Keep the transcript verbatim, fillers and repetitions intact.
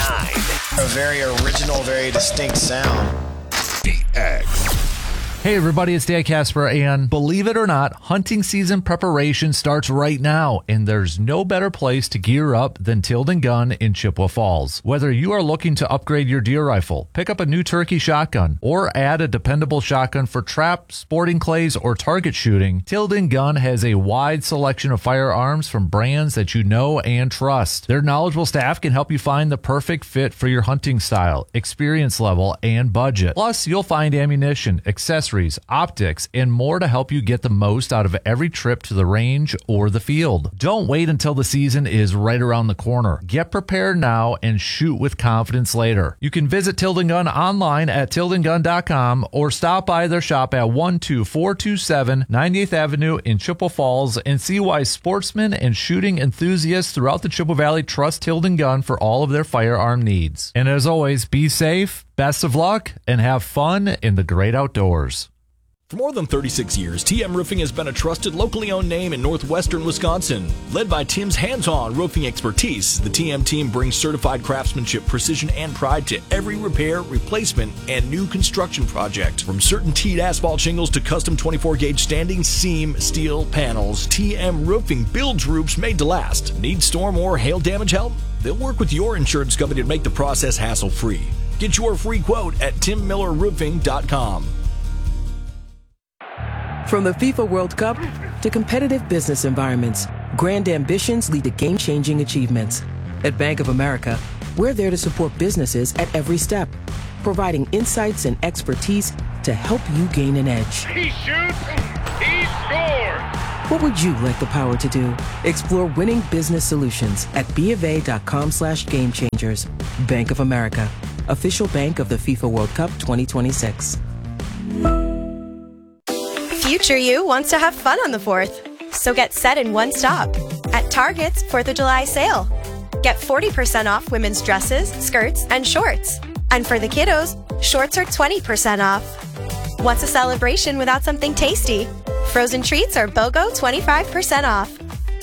nine. A very original, very distinct sound. D X. Hey everybody, it's Dan Casper, and believe it or not, hunting season preparation starts right now, and there's no better place to gear up than Tilden Gun in Chippewa Falls. Whether you are looking to upgrade your deer rifle, pick up a new turkey shotgun, or add a dependable shotgun for trap, sporting clays, or target shooting, Tilden Gun has a wide selection of firearms from brands that you know and trust. Their knowledgeable staff can help you find the perfect fit for your hunting style, experience level, and budget. Plus, you'll find ammunition, accessories, optics, and more to help you get the most out of every trip to the range or the field. Don't wait until the season is right around the corner. Get prepared now and shoot with confidence later. You can visit Tilden Gun online at tilden gun dot com or stop by their shop at one two four two seven ninetieth Avenue in Chippewa Falls and see why sportsmen and shooting enthusiasts throughout the Chippewa Valley trust Tilden Gun for all of their firearm needs. And as always, be safe, best of luck, and have fun in the great outdoors. For more than thirty-six years, T M Roofing has been a trusted, locally owned name in northwestern Wisconsin. Led by Tim's hands-on roofing expertise, the T M team brings certified craftsmanship, precision, and pride to every repair, replacement, and new construction project. From certain teed asphalt shingles to custom twenty-four gauge standing seam steel panels, T M Roofing builds roofs made to last. Need storm or hail damage help? They'll work with your insurance company to make the process hassle-free. Get your free quote at tim miller roofing dot com. From the FIFA World Cup to competitive business environments, grand ambitions lead to game-changing achievements. At Bank of America, we're there to support businesses at every step, providing insights and expertise to help you gain an edge. He shoots, he scores! What would you like the power to do? Explore winning business solutions at BofA.com slash game changers. Bank of America, official bank of the FIFA World Cup twenty twenty-six. Future you wants to have fun on the fourth, so get set in one stop. At Target's fourth of July sale. Get forty percent off women's dresses, skirts, and shorts. And for the kiddos, shorts are twenty percent off. What's a celebration without something tasty? Frozen treats are BOGO twenty-five percent off.